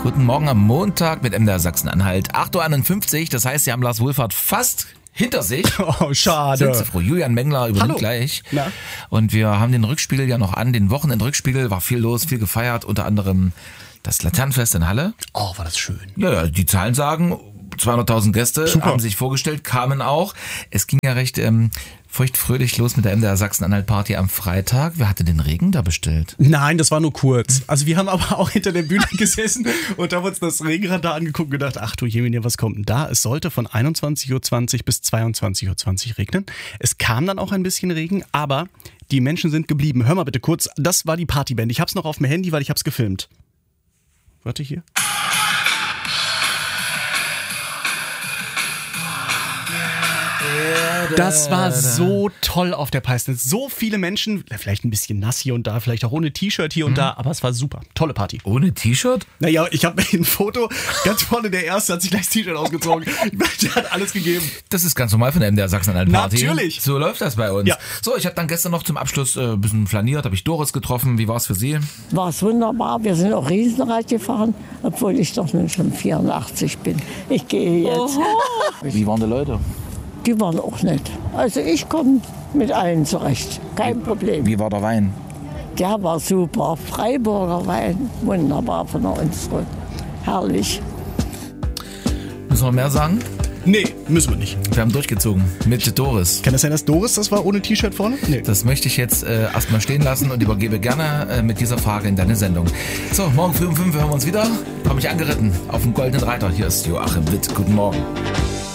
Guten Morgen am Montag mit MDR Sachsen-Anhalt. 8.51 Uhr, das heißt, Sie haben Lars Wohlfahrt fast hinter sich. Oh, schade. Sind Sie froh? Julian Mengler übernimmt gleich. Na? Und wir haben den Rückspiegel ja noch an. Den Wochenendrückspiegel war viel los, viel gefeiert. Unter anderem das Laternenfest in Halle. Oh, war das schön. Ja, die Zahlen sagen, 200.000 Gäste Super. haben sich vorgestellt, kamen auch. Es ging ja recht feuchtfröhlich los mit der MDR Sachsen-Anhalt-Party am Freitag. Wer hatte den Regen da bestellt? Nein, das war nur kurz. Also wir haben aber auch hinter der Bühne gesessen und haben uns das Regenradar angeguckt und gedacht, ach du Jemine, was kommt denn da? Es sollte von 21.20 Uhr bis 22.20 Uhr regnen. Es kam dann auch ein bisschen Regen, aber die Menschen sind geblieben. Hör mal bitte kurz, das war die Partyband. Ich hab's noch auf dem Handy, weil ich hab's gefilmt. Warte hier. Das war so toll auf der Peißnitz. So viele Menschen, vielleicht ein bisschen nass hier und da, vielleicht auch ohne T-Shirt hier und da, aber es war super. Tolle Party. Ohne T-Shirt? Naja, ich habe ein Foto, ganz vorne der Erste hat sich gleich das T-Shirt ausgezogen. Der hat alles gegeben. Das ist ganz normal von der MDR Sachsen-Anhalt-Party. Natürlich. So läuft das bei uns. Ja. So, ich habe dann gestern noch zum Abschluss ein bisschen flaniert, habe ich Doris getroffen. Wie war es für Sie? War es wunderbar. Wir sind auch Riesenrad gefahren, obwohl ich doch nun schon 84 bin. Ich gehe jetzt. Wie waren die Leute? Die waren auch nett. Also ich komme mit allen zurecht. Kein Problem. Wie war der Wein? Der war super. Freiburger Wein. Wunderbar von der Unstrut. Herrlich. Müssen wir mehr sagen? Nee, müssen wir nicht. Wir haben durchgezogen mit Doris. Kann das sein, dass Doris das war ohne T-Shirt vorne? Nee. Das möchte ich jetzt erstmal stehen lassen und übergebe gerne mit dieser Frage in deine Sendung. So, morgen früh um 5 hören wir uns wieder. Habe mich angeritten auf dem Goldenen Reiter. Hier ist Joachim Witt. Guten Morgen.